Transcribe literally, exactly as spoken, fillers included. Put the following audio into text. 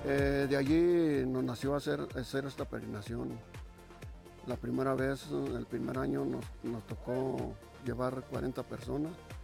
Eh, de allí nos nació hacer, hacer esta peregrinación. La primera vez, el primer año nos, nos tocó llevar cuarenta personas